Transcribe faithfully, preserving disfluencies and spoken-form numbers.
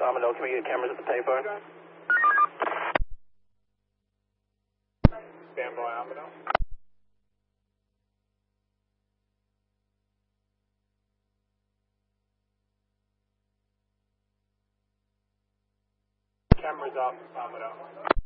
Amado. Can we get cameras at the payphone? Stand by, Amado. Cameras up, Amado.